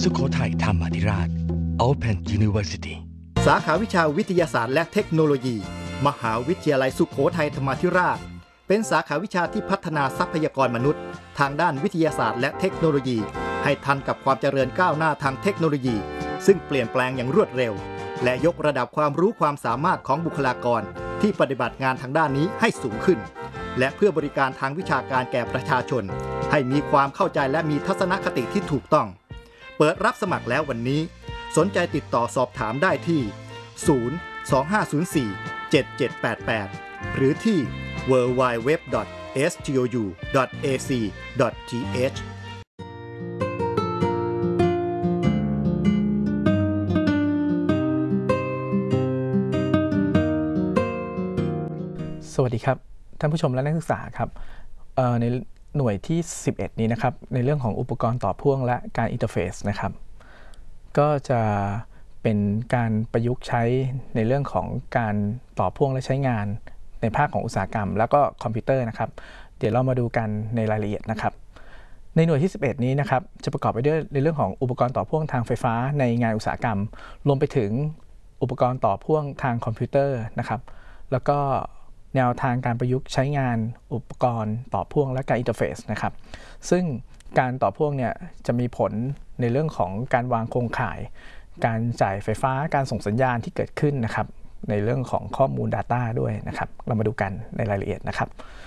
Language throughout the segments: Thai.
สุโขทัยธรรมาธิราช Open University สาขาวิชาวิทยาศาสตร์และเทคโนโลยีมหาวิทยาลัยสุโขทัยธรรมาธิราชเป็นสาขาวิชาที่พัฒนาทรัพยากรมนุษย์ทางด้านวิทยาศาสตร์และเทคโนโลยีให้ทันกับความเจริญก้าวหน้าทางเทคโนโลยีซึ่งเปลี่ยนแปลงอย่างรวดเร็วและยกระดับความรู้ความสามารถของบุคลากรที่ปฏิบัติงานทางด้านนี้ให้สูงขึ้นและเพื่อบริการทางวิชาการแก่ประชาชนให้มีความเข้าใจและมีทัศนคติที่ถูกต้องเปิดรับสมัครแล้ววันนี้สนใจติดต่อสอบถามได้ที่025047788หรือที่ www.stou.ac.th สวัสดีครับท่านผู้ชมและนักศึกษาครับในหน่วยที่11นี้นะครับในเรื่องของอุปกรณ์ต่อพ่วงและการอินเทอร์เฟซนะครับก็จะเป็นการประยุกต์ใช้ในเรื่องของการต่อพ่วงและใช้งานในภาคของอุตสาหกรรมแล้วก็คอมพิวเตอร์นะครับเดี๋ยวเรามาดูกันในรายละเอียดนะครับในหน่วยที่11นี้นะครับจะประกอบไปด้วยในเรื่องของอุปกรณ์ต่อพ่วงทางไฟฟ้าในงานอุตสาหกรรมรวมไปถึงอุปกรณ์ต่อพ่วงทางคอมพิวเตอร์นะครับแล้วก็แนวทางการประยุกต์ใช้งานอุปกรณ์ต่อพ่วงและการอินเทอร์เฟซนะครับซึ่งการต่อพ่วงเนี่ยจะมีผลในเรื่องของการวางโครงข่ายการจ่ายไฟฟ้าการส่งสัญญาณที่เกิดขึ้นนะครับในเรื่องของข้อมูล Data ด้วยนะครับเรามาดูกันในรายละเอียดนะครับ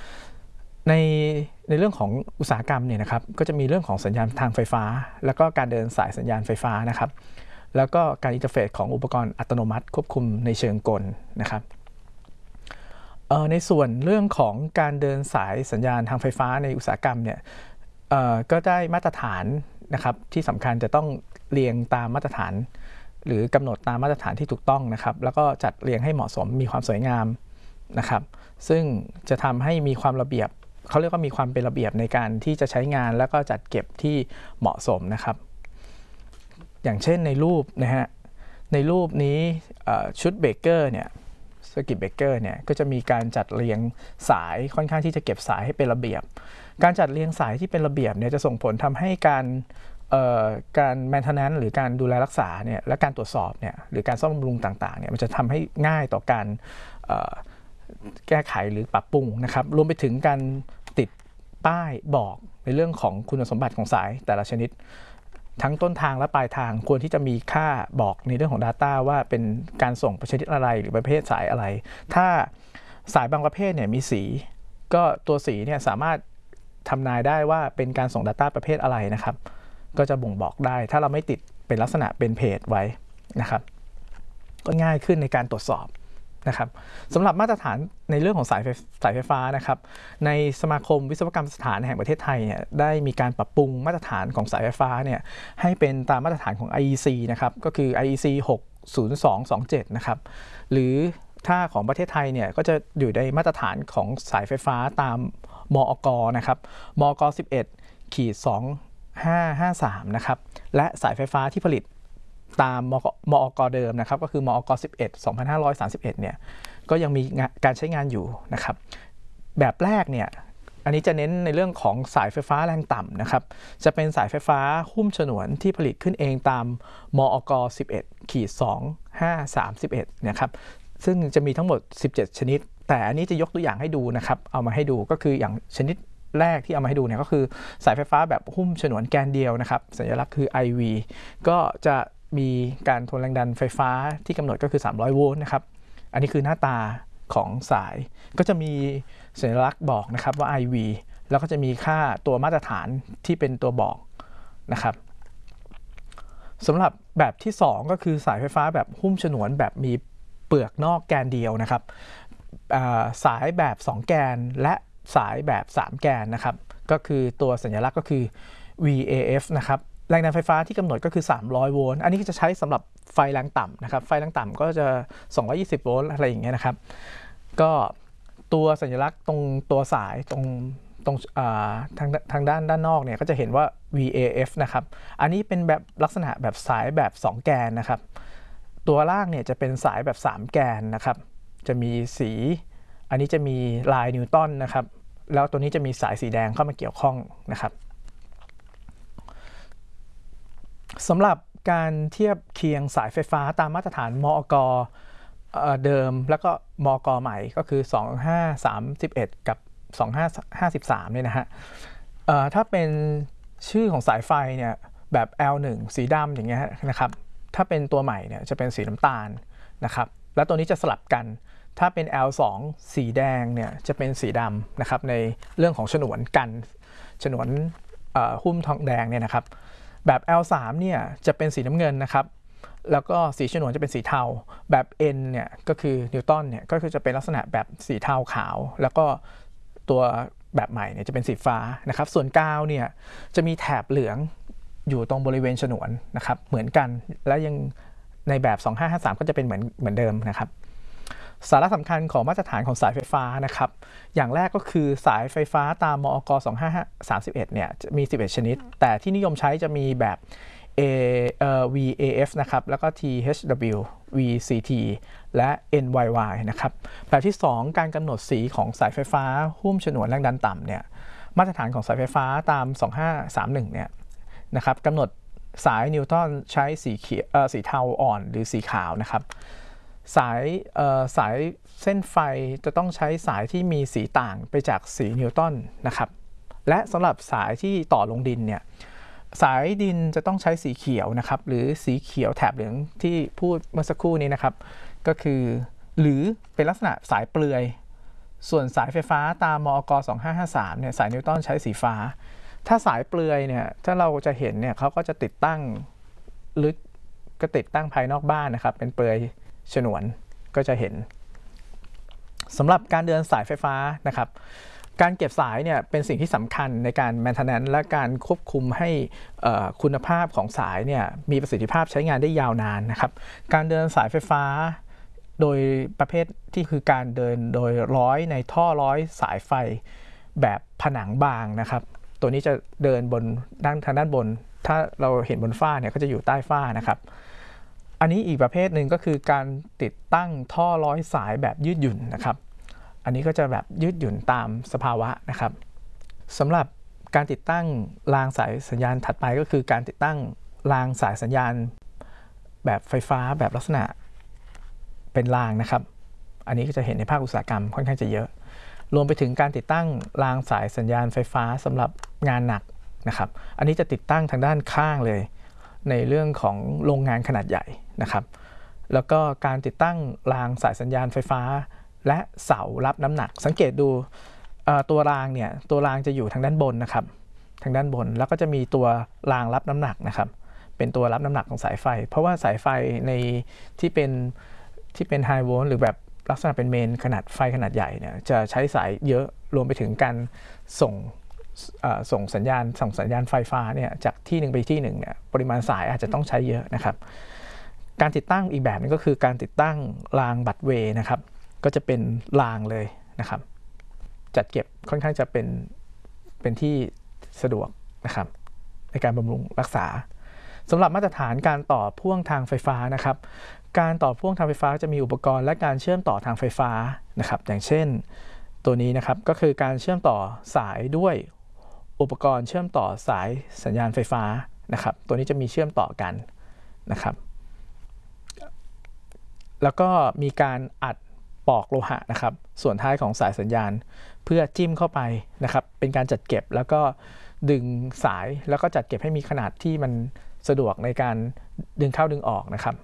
ในเรื่องของอุตสาหกรรมเนี่ยนะครับก็จะมีเรื่องของสัญญาณทางไฟฟ้าแล้วก็การเดินสายสัญญาณไฟฟ้านะครับแล้วก็การอินเทอร์เฟซของอุปกรณ์อัตโนมัติควบคุมในเชิงกลนะครับในส่วนเรื่องของการเดินสายสัญญาณทางไฟฟ้าในอุตสาหกรรมเนี่ยก็ได้มาตรฐานนะครับที่สำคัญจะต้องเรียงตามมาตรฐานหรือกำหนดตามมาตรฐานที่ถูกต้องนะครับแล้วก็จัดเรียงให้เหมาะสมมีความสวยงามนะครับซึ่งจะทำให้มีความระเบียบเขาเรียกว่ามีความเป็นระเบียบในการที่จะใช้งานแล้วก็จัดเก็บที่เหมาะสมนะครับอย่างเช่นในรูปนะฮะในรูปนี้ชุดเบเกอร์เนี่ยสกิตเบเกอร์เนี่ยก็จะมีการจัดเรียงสายค่อนข้างที่จะเก็บสายให้เป็นระเบียบการจัดเรียงสายที่เป็นระเบียบเนี่ยจะส่งผลทำให้การ maintenance หรือการดูแลรักษาเนี่ยและการตรวจสอบเนี่ยหรือการซ่อมบำรุงต่างๆเนี่ยมันจะทำให้ง่ายต่อการแก้ไขหรือปรับปรุงนะครับรวมไปถึงการติดป้ายบอกในเรื่องของคุณสมบัติของสายแต่ละชนิดทั้งต้นทางและปลายทางควรที่จะมีค่าบอกในเรื่องของ Data ว่าเป็นการส่งชนิดอะไรหรือประเภทสายอะไรถ้าสายบางประเภทเนี่ยมีสีก็ตัวสีเนี่ยสามารถทำนายได้ว่าเป็นการส่ง Data ประเภทอะไรนะครับก็จะบ่งบอกได้ถ้าเราไม่ติดเป็นลักษณะเป็นเพจไว้นะครับก็ง่ายขึ้นในการตรวจสอบนะครับสำหรับมาตรฐานในเรื่องของสายไฟฟ้านะครับในสมาคมวิศวกรรมสถานแห่งประเทศไทยเนี่ยได้มีการปรับปรุงมาตรฐานของสายไฟฟ้าเนี่ยให้เป็นตามมาตรฐานของ IEC นะครับก็คือ IEC 60227นะครับหรือถ้าของประเทศไทยเนี่ยก็จะอยู่ในมาตรฐานของสายไฟฟ้าตามมอก.นะครับมอก11-2553นะครับและสายไฟฟ้าที่ผลิตตามมอก.เดิมนะครับก็คือมอก11-2531เนี่ยก็ยังมีการใช้งานอยู่นะครับแบบแรกเนี่ยอันนี้จะเน้นในเรื่องของสายไฟฟ้าแรงต่ำนะครับจะเป็นสายไฟฟ้าหุ้มฉนวนที่ผลิตขึ้นเองตามมอก11-2531นะครับซึ่งจะมีทั้งหมด17ชนิดแต่อันนี้จะยกตัวอย่างให้ดูนะครับเอามาให้ดูก็คืออย่างชนิดแรกที่เอามาให้ดูเนี่ยก็คือสายไฟฟ้าแบบหุ้มฉนวนแกนเดียวนะครับสัญลักษณ์คือ IV ก็จะมีการทนแรงดันไฟฟ้าที่กำหนดก็คือ300โวลต์นะครับอันนี้คือหน้าตาของสายก็จะมีสัญลักษณ์บอกนะครับว่า IV แล้วก็จะมีค่าตัวมาตรฐานที่เป็นตัวบอกนะครับสำหรับแบบที่2ก็คือสายไฟฟ้าแบบหุ้มฉนวนแบบมีเปลือกนอกแกนเดียวนะครับสายแบบ2แกนและสายแบบ3แกนนะครับก็คือตัวสัญลักษณ์ก็คือ VAF นะครับแรงดันไฟฟ้าที่กำหนดก็คือ300โวลต์อันนี้จะใช้สำหรับไฟแรงต่ำนะครับไฟแรงต่ำก็จะ220โวลต์อะไรอย่างเงี้ยนะครับก็ตัวสัญลักษณ์ตรงตัวสายตรงทางด้านนอกเนี่ยก็จะเห็นว่า VAF นะครับอันนี้เป็นแบบลักษณะแบบสายแบบ2แกนนะครับตัวล่างเนี่ยจะเป็นสายแบบ3แกนนะครับจะมีสีอันนี้จะมีลายนิวตันนะครับแล้วตัวนี้จะมีสายสีแดงเข้ามาเกี่ยวข้องนะครับสำหรับการเทียบเคียงสายไฟฟ้าตามมาตรฐานมอก.เดิมแล้วก็มอก.ใหม่ก็คือ2531กับ2553เนี่ยนะฮะถ้าเป็นชื่อของสายไฟเนี่ยแบบ L1 สีดำอย่างเงี้ยนะครับถ้าเป็นตัวใหม่เนี่ยจะเป็นสีน้ำตาลนะครับแล้วตัวนี้จะสลับกันถ้าเป็น L2 สีแดงเนี่ยจะเป็นสีดำนะครับในเรื่องของฉนวนกันฉนวนหุ้มทองแดงเนี่ยนะครับแบบ L3 เนี่ยจะเป็นสีน้ำเงินนะครับแล้วก็สีฉนวนจะเป็นสีเทาแบบ N เนี่ยก็คือนิวตันเนี่ยก็คือจะเป็นลักษณะแบบสีเทาขาวแล้วก็ตัวแบบใหม่เนี่ยจะเป็นสีฟ้านะครับส่วนกาวเนี่ยจะมีแถบเหลืองอยู่ตรงบริเวณฉนวนนะครับเหมือนกันและยังในแบบ2553ก็จะเป็นเหมือนเดิมนะครับสาระสำคัญของมาตรฐานของสายไฟฟ้านะครับอย่างแรกก็คือสายไฟฟ้าตามมอก2531เนี่ยจะมี11ชนิดแต่ที่นิยมใช้จะมีแบบ VAF นะครับแล้วก็ THW VCT และ NYY นะครับแบบที่2การกำหนดสีของสายไฟฟ้าหุ้มฉนวนแรงดันต่ำเนี่ยมาตรฐานของสายไฟฟ้าตาม2531เนี่ยนะครับกำหนดสายนิวตันใช้สีเทาอ่อนหรือสีขาวนะครับสายเส้นไฟจะต้องใช้สายที่มีสีต่างไปจากสีนิวตันนะครับและสำหรับสายที่ต่อลงดินเนี่ยสายดินจะต้องใช้สีเขียวนะครับหรือสีเขียวแถบเหลืองที่พูดเมื่อสักครู่นี้นะครับก็คือหรือเป็นลักษณะสายเปลือยส่วนสายไฟฟ้าตามมอก2553เนี่ยสายนิวตันใช้สีฟ้าถ้าสายเปลือยเนี่ยถ้าเราจะเห็นเนี่ยเขาก็จะติดตั้งลึกก็ติดตั้งภายนอกบ้านนะครับเป็นเปลือยฉนวนก็จะเห็นสำหรับการเดินสายไฟฟ้านะครับการเก็บสายเนี่ยเป็นสิ่งที่สำคัญในการ maintenance และการควบคุมให้คุณภาพของสายเนี่ยมีประสิทธิภาพใช้งานได้ยาวนานนะครับการเดินสายไฟฟ้าโดยประเภทที่คือการเดินโดยร้อยในท่อร้อยสายไฟแบบผนังบางนะครับตัวนี้จะเดินบนทางด้านบนถ้าเราเห็นบนฝ้าเนี่ยก็จะอยู่ใต้ฝ้านะครับอันนี้อีกประเภทหนึ่งก็คือการติดตั้งท่อร้อยสายแบบยืดหยุ่นนะครับอันนี้ก็จะแบบยืดหยุ่นตามสภาวะนะครับสำหรับการติดตั้งรางสายสัญญาณถัดไปก็คือการติดตั้งรางสายสัญญาณแบบไฟฟ้าแบบลักษณะเป็นรางนะครับอันนี้ก็จะเห็นในภาคอุตสาหกรรมค่อนข้างจะเยอะรวมไปถึงการติดตั้งรางสายสัญญาณไฟฟ้าสำหรับงานหนักนะครับอันนี้จะติดตั้งทางด้านข้างเลยในเรื่องของโรงงานขนาดใหญ่นะครับแล้วก็การติดตั้งรางสายสัญญาณไฟฟ้าและเสารับน้ำหนักสังเกตดูตัวรางเนี่ยตัวรางจะอยู่ทางด้านบนนะครับทางด้านบนแล้วก็จะมีตัวรางรับน้ำหนักนะครับเป็นตัวรับน้ำหนักของสายไฟเพราะว่าสายไฟในที่เป็นไฮโวลต์หรือแบบลักษณะเป็นเมนขนาดไฟขนาดใหญ่เนี่ยจะใช้สายเยอะรวมไปถึงการส่งสัญญาณไฟฟ้าเนี่ยจากที่หนึ่งไปที่หนึ่งเนี่ยปริมาณสายอาจจะต้องใช้เยอะนะครับการติดตั้งอีกแบบนึงก็คือการติดตั้งรางบัตเวย์นะครับก็จะเป็นรางเลยนะครับจัดเก็บค่อนข้างจะเป็นที่สะดวกนะครับในการบำรุงรักษาสำหรับมาตรฐานการต่อพ่วงทางไฟฟ้านะครับการต่อพ่วงทางไฟฟ้าจะมีอุปกรณ์และการเชื่อมต่อทางไฟฟ้านะครับอย่างเช่นตัวนี้นะครับก็คือการเชื่อมต่อสายด้วยอุปกรณ์เชื่อมต่อสายสัญญาณไฟฟ้านะครับตัวนี้จะมีเชื่อมต่อกันนะครับแล้วก็มีการอัดปอกโลหะนะครับส่วนท้ายของสายสัญญาณเพื่อจิ้มเข้าไปนะครับเป็นการจัดเก็บแล้วก็ดึงสายแล้วก็จัดเก็บให้มีขนาดที่มันสะดวกในการดึงเข้าดึงออกนะครับ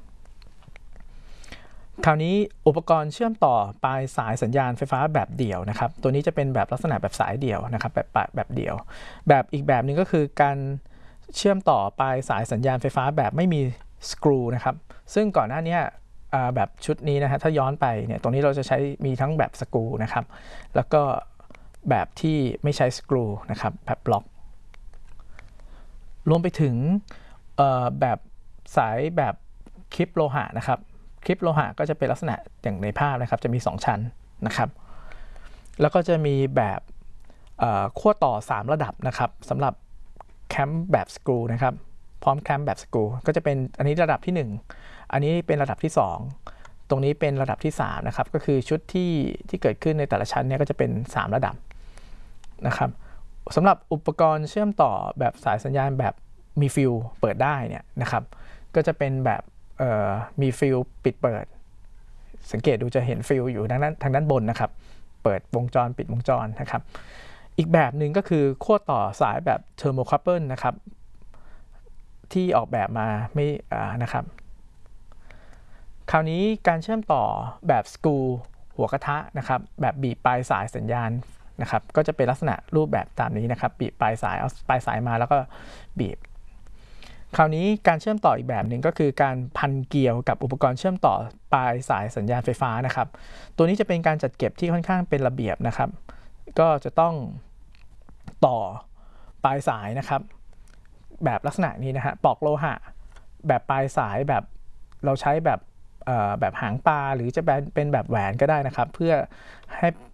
คราวนี้อุปกรณ์เชื่อมต่อปลายสายสัญญาณไฟฟ้าแบบเดี่ยวนะครับตัวนี้จะเป็นแบบลักษณะแบบสายเดี่ยวนะครับแบบเดี่ยวแบบอีกแบบหนึ่งก็คือการเชื่อมต่อปลายสายสัญญาณไฟฟ้าแบบไม่มีสกรูนะครับซึ่งก่อนหน้านี้แบบชุดนี้นะฮะถ้าย้อนไปเนี่ยตรงนี้เราจะใช้มีทั้งแบบสกรูนะครับแล้วก็แบบที่ไม่ใช้สกรูนะครับแบบบล็อกรวมไปถึงแบบสายแบบคลิปโลหะนะครับคลิปโลหะก็จะเป็นลักษณะอย่างในภาพนะครับจะมี2ชั้นนะครับแล้วก็จะมีแบบขั้วต่อ3ระดับนะครับสำหรับแคมป์แบบสกรูนะครับพร้อมแคมป์แบบสกรูก็จะเป็นอันนี้ระดับที่1อันนี้เป็นระดับที่2ตรงนี้เป็นระดับที่3นะครับก็คือชุดที่เกิดขึ้นในแต่ละชั้นเนี่ยก็จะเป็น3ระดับนะครับสำหรับอุปกรณ์เชื่อมต่อแบบสายสัญญาณแบบมีฟิลเปิดได้เนี่ยนะครับก็จะเป็นแบบมีฟิลปิดเปิดสังเกตดูจะเห็นฟิลอยู่ทางด้านบนนะครับเปิดวงจรปิดวงจรนะครับอีกแบบหนึ่งก็คือขั้วต่อสายแบบเทอร์โมคัพเปิลนะครับที่ออกแบบมาไม่นะครับคราวนี้การเชื่อมต่อแบบสกรูหัวกระทะนะครับแบบบีบปลายสายสัญญาณนะครับก็จะเป็นลักษณะรูปแบบตามนี้นะครับบีบปลายสายเอาปลายสายมาแล้วก็บีบคราวนี้การเชื่อมต่ออีกแบบหนึ่งก็คือการพันเกลียวกับอุปกรณ์เชื่อมต่อปลายสายสัญญาณไฟฟ้านะครับตัวนี้จะเป็นการจัดเก็บที่ค่อนข้างเป็นระเบียบนะครับก็จะต้องต่อปลายสายนะครับแบบลักษณะนี้นะฮะปอกโลหะแบบปลายสายแบบเราใช้แบบหางปลาหรือจะเป็นแบบแหวนก็ได้นะครับเพื่อให้